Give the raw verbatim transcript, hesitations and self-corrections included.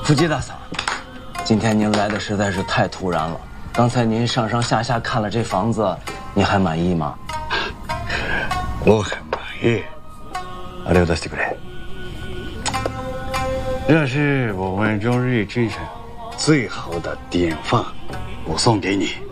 福吉大桑，今天您来的实在是太突然了。刚才您上上下下看了这房子，你还满意吗？ 我很满意。あれを出してくれ。这是我们中日精神最好的典范，我送给你。